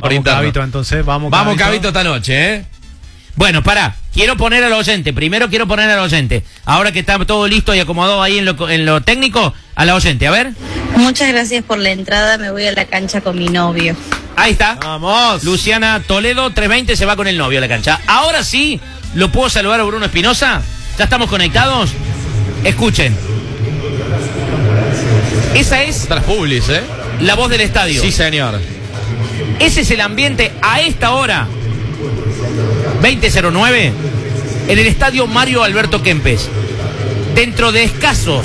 por interno. Cabito, entonces, vamos Cabito esta noche, ¿eh? Bueno, pará, quiero poner al oyente, primero quiero poner al oyente. Ahora que está todo listo y acomodado ahí en lo técnico, a la oyente, a ver. Muchas gracias por la entrada, me voy a la cancha con mi novio. Ahí está. Vamos. Luciana Toledo, 320, se va con el novio a la cancha. Ahora sí, ¿lo puedo saludar a Bruno Espinosa? ¿Ya estamos conectados? Escuchen. Esa es... Están las publis, ¿eh? La voz del estadio. Sí, señor. Ese es el ambiente a esta hora. 20:09 en el estadio Mario Alberto Kempes. Dentro de escasos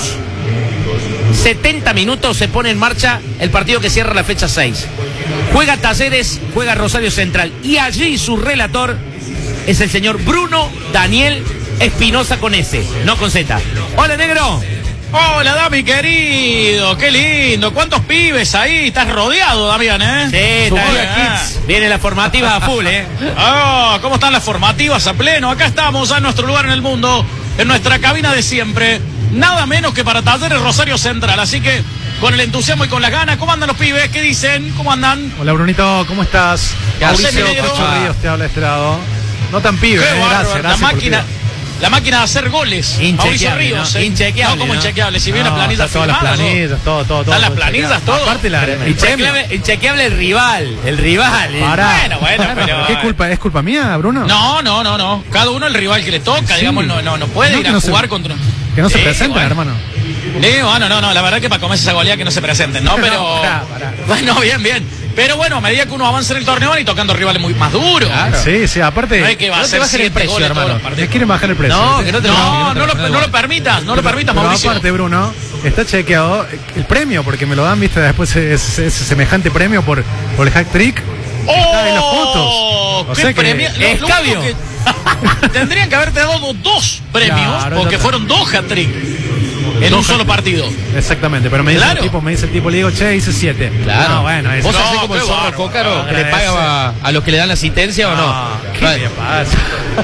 70 minutos se pone en marcha el partido que cierra la fecha 6. Juega Talleres, juega Rosario Central. Y allí su relator es el señor Bruno Daniel Espinosa con S, no con Z. Hola, negro. Hola, Dami, querido, qué lindo. ¿Cuántos pibes ahí? Estás rodeado, Damián, ¿eh? Sí, está bien. Viene la formativa a full, ¿eh? Oh, ¿cómo están las formativas a pleno? Acá estamos, en nuestro lugar en el mundo, en nuestra cabina de siempre. Nada menos que para Talleres Rosario Central. Así que, con el entusiasmo y con las ganas, ¿cómo andan los pibes? ¿Qué dicen? ¿Cómo andan? Hola, Brunito, ¿cómo estás? Mauricio Pocho Ríos te habla de este lado. No tan pibe, gracias. La máquina de hacer goles. Mauricio Ríos, ¿eh? Inchequeable. No, como inchequeable. Si bien la planilla todas las planillas, todo. Están las planillas, todo. Aparte inchequeable el rival. Bueno, pero... ¿Qué culpa? ¿Es culpa mía, Bruno? No. Cada uno el rival que le toca, digamos, no puede ir a jugar contra... Que no se presenten, hermano. No, la verdad que para comerse esa goleada que no se presenten, ¿no? Pero... Bueno, bien. Pero bueno, a medida que uno avanza en el torneo van y tocando rivales más duros. Claro. Sí, aparte... No hay que no te bajen el precio, hermano. ¿Te quieren bajar el precio? No lo permitas, Mauricio. Aparte, Bruno, está chequeado el premio, porque me lo dan, viste, después ese semejante premio por el hack trick. Está en las fotos. O sea premio? Escabio. Tendrían que haberte dado 2 premios, porque fueron 2 hat trick en un solo partido. Exactamente, pero me dice el tipo, le digo, che, hice 7. Claro. No, bueno, ¿vos hacés como el zorro Cócaro, que le paga a los que le dan la asistencia o no? ¿Qué pasa?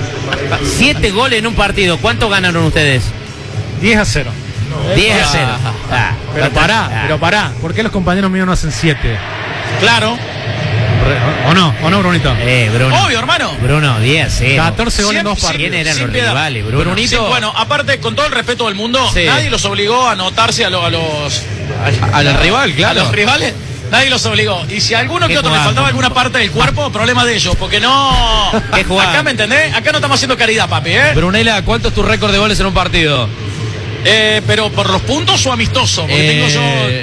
7 goles en un partido. ¿Cuánto ganaron ustedes? 10-0. 10-0. Pero pará. ¿Por qué los compañeros míos no hacen 7? Claro. ¿O no, Brunito? Bruno. Obvio, hermano. Bruno, 10-0. 14 goles en 2 partidos. ¿Quién eran los rivales, Bruno? Brunito. Sí, bueno, aparte, con todo el respeto del mundo, nadie los obligó a anotarse al rival, claro. A los rivales. Nadie los obligó. Y si a alguno que otro le faltaba alguna parte del cuerpo, problema de ellos. Porque no... Acá, ¿me entendés? Acá no estamos haciendo caridad, papi, ¿eh? Brunella, ¿cuánto es tu récord de goles en un partido? Pero ¿por los puntos o amistoso? Porque tengo yo...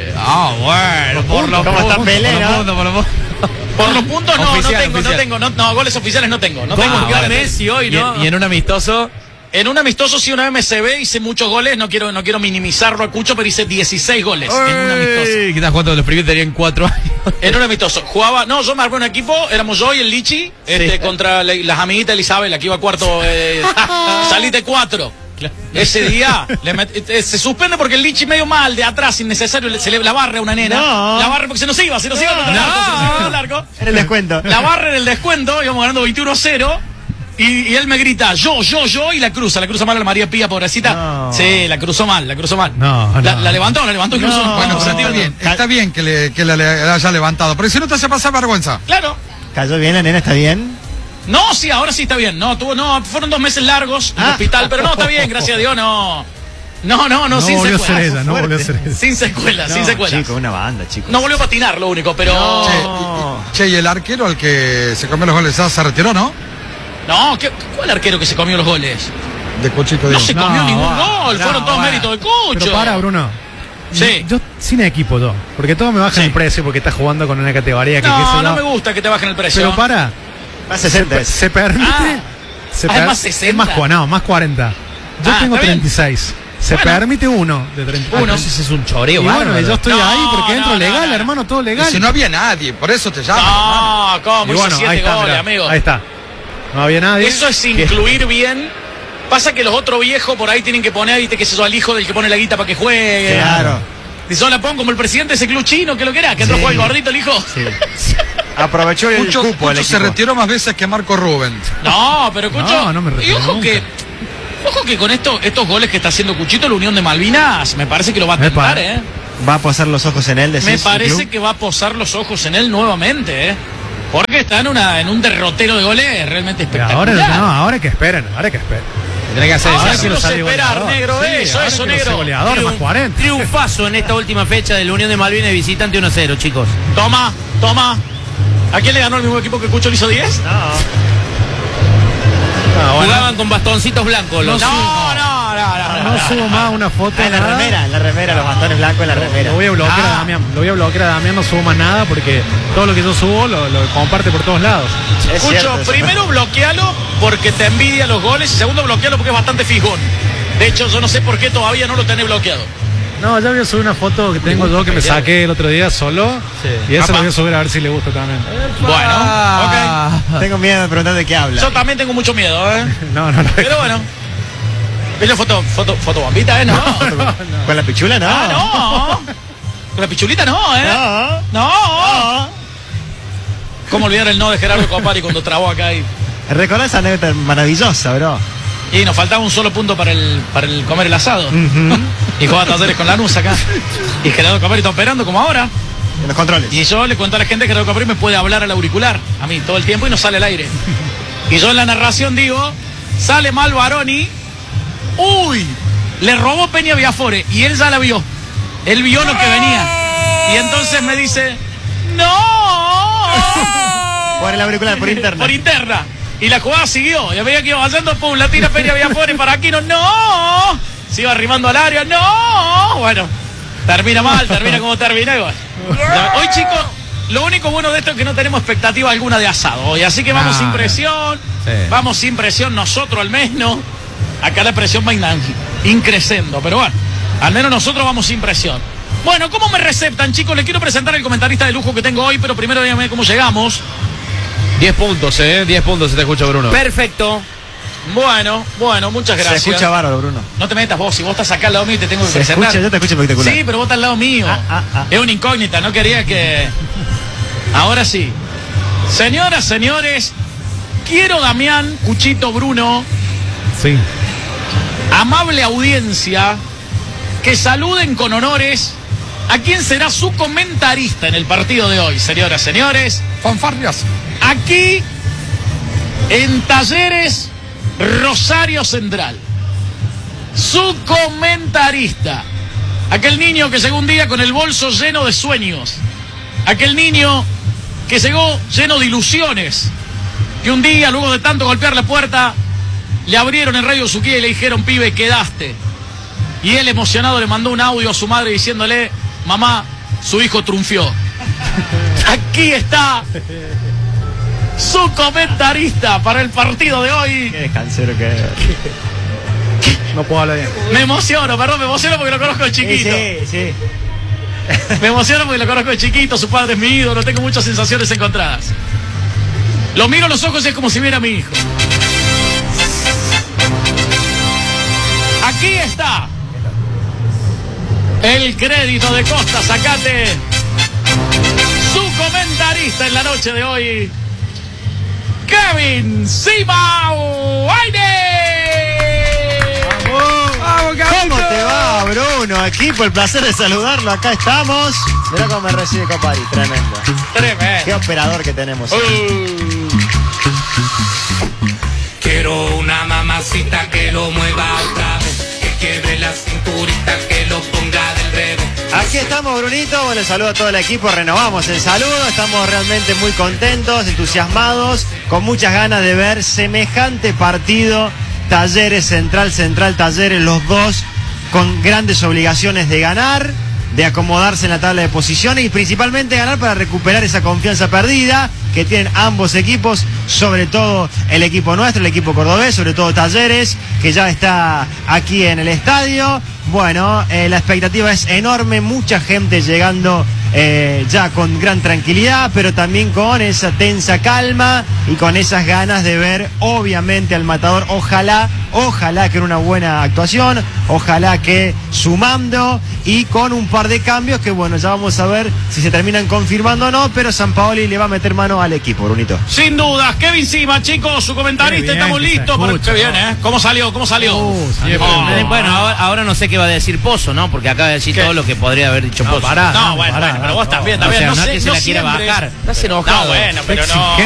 bueno, por los puntos. Por los puntos no tengo. No, goles oficiales no tengo. No tengo. Messi hoy, ¿no? ¿Y en un amistoso? En un amistoso sí, una MCB hice muchos goles, no quiero minimizarlo a Cucho, pero hice 16 goles en un amistoso. ¿Qué estás jugando? Los primeros tenían 4 años. En un amistoso. Yo me armé un equipo, éramos yo y el Lichi, contra las amiguitas de Isabel, aquí iba cuarto, salí de 4. Ese día se suspende porque el Lichi medio mal de atrás, innecesario, se le la barra a una nena. La barra porque se nos iba contra el arco. En el descuento. La barra en el descuento, íbamos ganando 21-0. Y él me grita, yo, y la cruza mal a la María Pía, pobrecita. No. Sí, la cruzó mal. No. La levantó incluso. Bueno, está bien que la haya levantado, pero si no te hace pasar vergüenza. Claro. ¿Cayó bien la nena? ¿Está bien? No, sí, ahora sí está bien. Fueron 2 meses largos en el hospital, pero no, está bien, gracias a Dios, no, sin secuelas. No volvió a ser esa. Sin secuelas. Chico, una banda, chico. No volvió a patinar, lo único, pero... Che, y el arquero al que se comió los goles se retiró, ¿no? No, ¿cuál arquero que se comió los goles? De Cuchito. No se comió ningún gol, fueron todos méritos de Cucho. Pero para, Bruno. Sí. Yo sin equipo, porque todos me bajan el precio porque estás jugando con una categoría que... No me gusta que te bajen el precio. Pero para... Más 60. Se permite... más 60. Más 40. Yo tengo 36. Se permite uno de 31. Ese es un choreo. Y bueno, yo estoy ahí porque entro legal, hermano, todo legal. Y si no había nadie, por eso te llaman. No, ¿cómo? Y bueno, 7 goles, amigo. Ahí está. No había nadie. Eso es incluir bien. Pasa que los otros viejos por ahí tienen que poner, viste, que es eso al hijo del que pone la guita para que juegue. Claro. Y yo la pongo como el presidente de ese club chino, que lo que era, que entró juega el gordito el hijo. Sí. Aprovechó el Cucho se retiró más veces que Marco Rubén. No, pero Cucho. No me retiró. Y ojo que con estos goles que está haciendo Cuchito, la Unión de Malvinas, me parece que lo va a tentar, ¿Va a posar los ojos en él? Me parece que va a posar los ojos en él nuevamente, Porque está en un derrotero de goles realmente espectacular. Ahora hay que esperen. Tiene que hacer Ahora eso. sí no se esperar, goleador. negro, Sí, eso, ahora que no sea negro. goleador, más 40. Triunfazo en esta última fecha de la Unión de Malvinas de visitante 1-0, chicos. Toma. ¿A quién le ganó el mismo equipo que Cucho le hizo 10? Jugaban con bastoncitos blancos los. No subo más una foto. En la remera, los bastones blancos en la remera. Lo voy a bloquear a Damián, no subo más nada porque todo lo que yo subo lo comparte por todos lados. Es Cucho, cierto, eso. primero bloquealo porque te envidia los goles y segundo bloquealo porque es bastante fijón. De hecho, yo no sé por qué todavía no lo tenés bloqueado. No, ya voy a subir una foto que tengo yo que me saqué el otro día solo. Sí. Y esa la voy a subir a ver si le gusta también. Bueno, Tengo miedo de preguntar de qué habla. Yo también tengo mucho miedo, ¿eh? No. Pero bueno. ¿Ves la foto bombita, no? ¿Con la pichula no? No. Con la pichulita no, ¿eh? No. ¿Cómo olvidar el no de Gerardo Copari cuando trabó acá y Recordá esa anécdota maravillosa, bro. nos faltaba un solo punto para el comer el asado? Y jugaba Talleres con Lanús acá. Y Gerardo Copari está operando como ahora. En los controles. Y yo le cuento a la gente que Gerardo Copari me puede hablar al auricular a mí todo el tiempo y no sale al aire. Y yo en la narración digo, sale mal Baroni. ¡Uy! Le robó Peña Viafore y él ya la vio. Él vio lo que venía. Y entonces me dice, ¡no! Por el auricular, por interna. Por interna. Y la jugada siguió. Y a medida que iba avanzando, pum, la tira Peña Viafore para Aquino. ¡No! Se iba arrimando al área. ¡No! Bueno, termina mal, termina como termina igual. Hoy, chicos, lo único bueno de esto es que no tenemos expectativa alguna de asado hoy. Así que vamos sin presión. Sí. Vamos sin presión nosotros al menos. Acá la presión va increciendo. Pero bueno, al menos nosotros vamos sin presión. Bueno, ¿cómo me receptan, chicos? Les quiero presentar el comentarista de lujo que tengo hoy, pero primero díganme cómo llegamos. 10 puntos, 10 puntos se te escucha, Bruno. Perfecto. Bueno, muchas gracias. Se escucha bárbaro, Bruno. No te metas vos, si vos estás acá al lado mío te tengo que Se presentar. escucha, yo te escucho espectacular. Sí, pero vos estás al lado mío. Es una incógnita, no quería que... Ahora sí. Señoras, señores, quiero, Damián, Cuchito, Bruno, Sí. amable audiencia, que saluden con honores a quien será su comentarista en el partido de hoy, señoras, señores. Fanfarrias. Aquí, en Talleres Rosario Central, su comentarista, aquel niño que llegó un día con el bolso lleno de sueños, aquel niño que llegó lleno de ilusiones, que un día, luego de tanto golpear la puerta, le abrieron en Radio Suquía y le dijeron, pibe, quedaste. Y él, emocionado, le mandó un audio a su madre diciéndole, mamá, su hijo triunfió. Aquí está su comentarista para el partido de hoy. Qué descansero que es. No puedo hablar bien. Me emociono porque lo conozco de chiquito. Sí. Me emociono porque lo conozco de chiquito, su padre es mi ídolo, tengo muchas sensaciones encontradas. Lo miro a los ojos y es como si viera a mi hijo. Aquí está el crédito de Costa, sacate. Su comentarista en la noche de hoy, Kevin Simauaine. ¿Cómo te va, Bruno? Equipo, el placer de saludarlo. Acá estamos. Mirá cómo me recibe Copari, tremendo. Tremendo. Qué operador que tenemos. Quiero una mamacita que lo mueva otra vez, que quiebre la cinturita, que lo ponga del revés. Aquí estamos, Brunito. Bueno, saludo a todo el equipo. Renovamos el saludo. Estamos realmente muy contentos, entusiasmados, con muchas ganas de ver semejante partido. Talleres, Central, Talleres, los dos con grandes obligaciones de ganar, de acomodarse en la tabla de posiciones y principalmente ganar para recuperar esa confianza perdida que tienen ambos equipos, sobre todo el equipo nuestro, el equipo cordobés, sobre todo Talleres, que ya está aquí en el estadio. Bueno, la expectativa es enorme, mucha gente llegando ya con gran tranquilidad, pero también con esa tensa calma y con esas ganas de ver, obviamente, al Matador. Ojalá Ojalá que en una buena actuación, ojalá que sumando y con un par de cambios que bueno, ya vamos a ver si se terminan confirmando o no, pero Sampaoli le va a meter mano al equipo, Brunito. Sin dudas, Kevin Sima, chicos, su comentarista, Qué bien estamos que se listos. escucha, Qué bien, ¿eh? ¿Cómo salió? Bueno, ahora no sé qué va a decir Pozo, ¿no? Porque acaba de decir ¿Qué? todo lo que podría haber dicho Pozo. No, bueno, pero vos también, O sea, no es sé, que se la quiera siempre. bajar. Estás enojado. No, bueno, pero Sexy no.